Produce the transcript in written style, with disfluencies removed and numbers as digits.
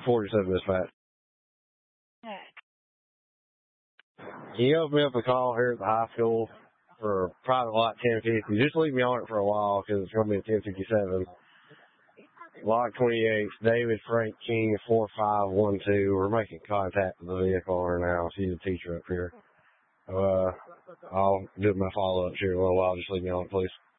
47 dispatch. Can you open me up a call here at the high school for private lot 1050? Just leave me on it for a while because it's going to be a 1057. Lot 28, David Frank King, 4512. We're making contact with the vehicle right now. She's a teacher up here. I'll do my follow-ups here in a little while. Just leave me on it, please.